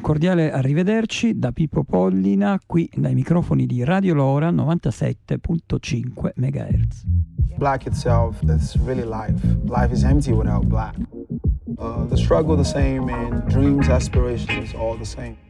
cordiale arrivederci da Pippo Pollina, qui dai microfoni di Radio Lora 97.5 MHz. Black itself, that's really life. Life is empty without black. The struggle the same and dreams, aspirations, all the same.